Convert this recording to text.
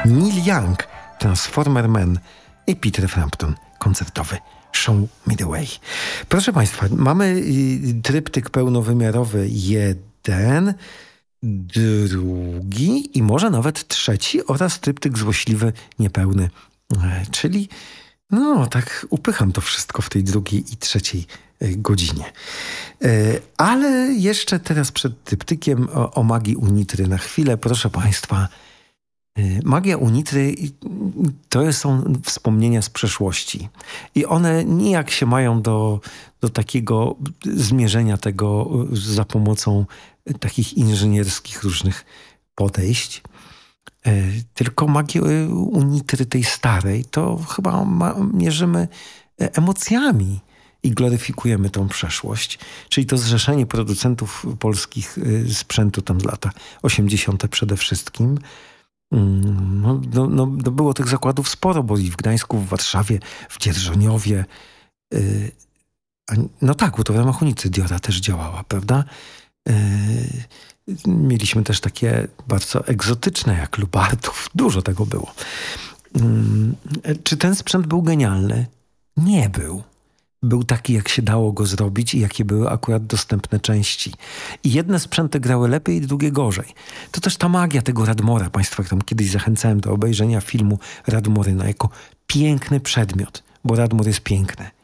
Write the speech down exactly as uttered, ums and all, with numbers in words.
Neil Young, Transformer Man i Peter Frampton, koncertowy Show Me The Way. Proszę Państwa, mamy tryptyk pełnowymiarowy jeden, drugi i może nawet trzeci oraz tryptyk złośliwy niepełny, czyli no tak upycham to wszystko w tej drugiej i trzeciej godzinie. Ale jeszcze teraz przed tryptykiem o, o magii Unitry na chwilę. Proszę Państwa, magia Unitry to są wspomnienia z przeszłości i one nijak się mają do, do takiego zmierzenia tego za pomocą takich inżynierskich różnych podejść. Tylko magię Unitry tej starej to chyba ma, mierzymy emocjami i gloryfikujemy tą przeszłość. Czyli to zrzeszenie producentów polskich sprzętu tam z lata osiemdziesiąte przede wszystkim. No, no, no, było tych zakładów sporo, bo i w Gdańsku, w Warszawie, w Dzierżoniowie. No tak, bo to w ramach Unitry Diora też działała, prawda? Mieliśmy też takie bardzo egzotyczne, jak Lubartów. Dużo tego było. Czy ten sprzęt był genialny? Nie był. Był taki, jak się dało go zrobić i jakie były akurat dostępne części. I jedne sprzęty grały lepiej, i drugie gorzej. To też ta magia tego Radmora. Państwa tam kiedyś zachęcałem do obejrzenia filmu Radmoryna jako piękny przedmiot, bo Radmor jest piękny.